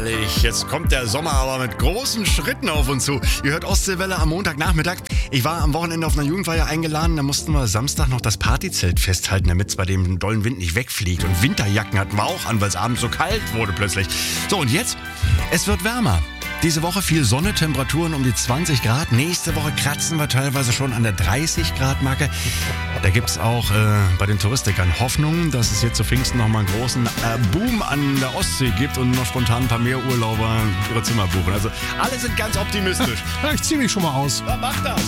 herrlich. Jetzt kommt der Sommer aber mit großen Schritten auf uns zu. Ihr hört Ostseewelle am Montagnachmittag. Ich war am Wochenende auf einer Jugendfeier eingeladen. Da mussten wir Samstag noch das Partyzelt festhalten, damit es bei dem dollen Wind nicht wegfliegt. Und Winterjacken hatten wir auch an, weil es abends so kalt wurde plötzlich. So, und jetzt? Es wird wärmer. Diese Woche viel Sonne, Temperaturen um die 20 Grad. Nächste Woche kratzen wir teilweise schon an der 30 Grad Marke. Da gibt es auch bei den Touristikern Hoffnung, dass es jetzt zu Pfingsten nochmal einen großen Boom an der Ostsee gibt und noch spontan ein paar mehr Urlauber ihre Zimmer buchen. Also alle sind ganz optimistisch. Ja, ich ziehe mich schon mal aus. Ja, mach das!